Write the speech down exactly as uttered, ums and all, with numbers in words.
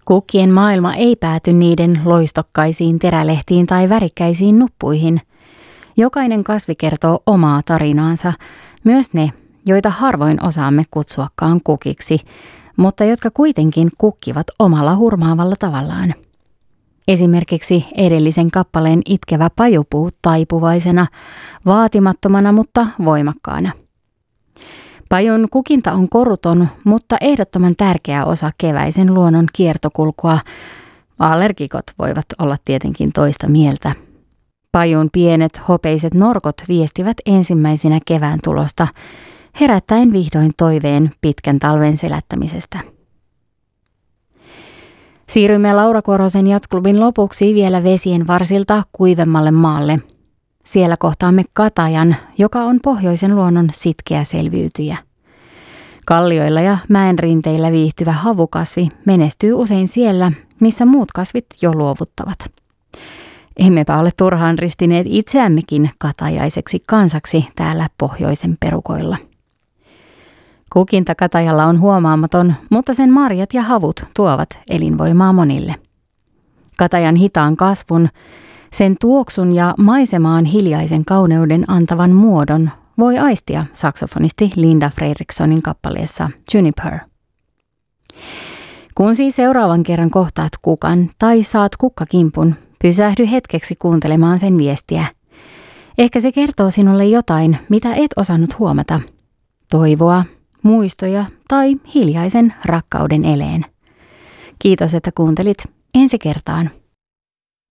Kukkien maailma ei pääty niiden loistokkaisiin terälehtiin tai värikkäisiin nuppuihin. Jokainen kasvi kertoo omaa tarinaansa, myös ne, joita harvoin osaamme kutsuakaan kukiksi, mutta jotka kuitenkin kukkivat omalla hurmaavalla tavallaan. Esimerkiksi edellisen kappaleen itkevä pajupuu taipuvaisena, vaatimattomana, mutta voimakkaana. Pajun kukinta on koruton, mutta ehdottoman tärkeä osa keväisen luonnon kiertokulkua. Allergikot voivat olla tietenkin toista mieltä. Pajun pienet hopeiset norkot viestivät ensimmäisinä kevään tulosta, herättäen vihdoin toiveen pitkän talven selättämisestä. Siirrymme Laura Korhosen Jazzklubin lopuksi vielä vesien varsilta kuivemmalle maalle. Siellä kohtaamme katajan, joka on pohjoisen luonnon sitkeä selviytyjä. Kallioilla ja mäenrinteillä viihtyvä havukasvi menestyy usein siellä, missä muut kasvit jo luovuttavat. Emmepä ole turhaan ristineet itseämmekin katajaiseksi kansaksi täällä pohjoisen perukoilla. Kukinta katajalla on huomaamaton, mutta sen marjat ja havut tuovat elinvoimaa monille. Katajan hitaan kasvun, sen tuoksun ja maisemaan hiljaisen kauneuden antavan muodon voi aistia saksofonisti Linda Fredrikssonin kappaleessa Juniper. Kun siis seuraavan kerran kohtaat kukan tai saat kukkakimpun, pysähdy hetkeksi kuuntelemaan sen viestiä. Ehkä se kertoo sinulle jotain, mitä et osannut huomata. Toivoa, muistoja tai hiljaisen rakkauden eleen. Kiitos, että kuuntelit. Ensi kertaan.